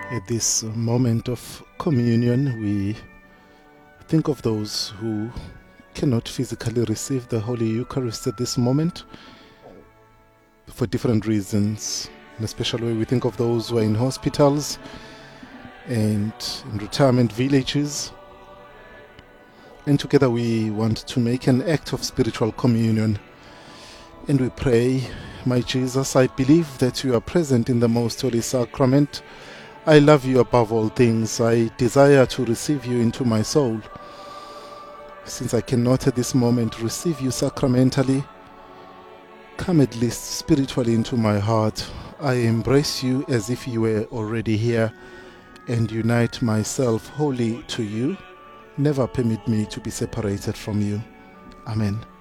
At this moment of communion, we think of those who cannot physically receive the Holy Eucharist at this moment for different reasons. In a special way, we think of those who are in hospitals and in retirement villages. And together we want to make an act of spiritual communion. And we pray, my Jesus, I believe that you are present in the most holy sacrament. I love you above all things. I desire to receive you into my soul. Since I cannot at this moment receive you sacramentally, come at least spiritually into my heart. I embrace you as if you were already here and unite myself wholly to you. Never permit me to be separated from you. Amen.